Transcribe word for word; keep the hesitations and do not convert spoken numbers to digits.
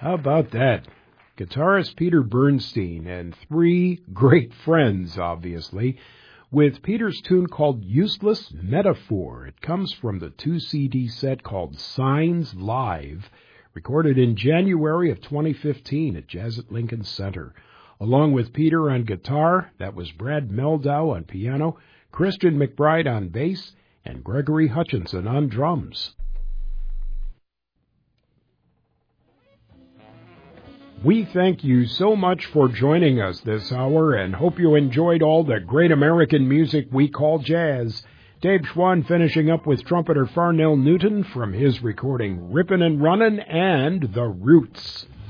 How about that? Guitarist Peter Bernstein and three great friends, obviously, with Peter's tune called Useless Metaphor. It comes from the two-C D set called Signs Live, recorded in January of twenty fifteen at Jazz at Lincoln Center. Along with Peter on guitar, that was Brad Meldau on piano, Christian McBride on bass, and Gregory Hutchinson on drums. We thank you so much for joining us this hour and hope you enjoyed all the great American music we call jazz. Dave Schwann finishing up with trumpeter Farnell Newton from his recording Rippin' and Runnin' and The Roots.